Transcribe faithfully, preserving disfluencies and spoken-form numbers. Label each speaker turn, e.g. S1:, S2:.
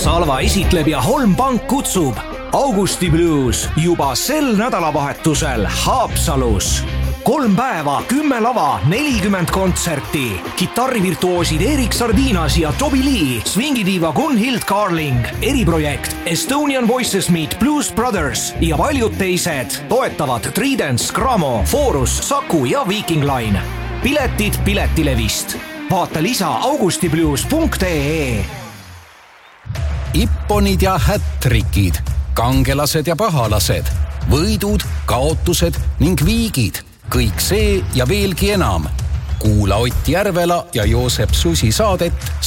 S1: Salva esitleb ja Holm Pank kutsub. Augusti Blues juba sel nädalavahetusel Haapsalus. Kolm päeva, kümme lava, nelikümmend kontserti. Kitarrivirtuoosid Erik Sardinas ja Toby Lee, swingidiiva Gunhild Carling, eriprojekt Estonian Voices Meet Blues Brothers ja paljud teised toetavad Tridents, Gramo, Forus, Saku ja Viking Line. Piletid Piletilevist. Vaata lisa augustiblues punkt ee.
S2: Ipponid ja hättrikid, kangelased ja pahalased, võidud, kaotused ning viigid. Kõik see ja veelgi enam. Kuula Ott Järvela ja Joosep Susi saadet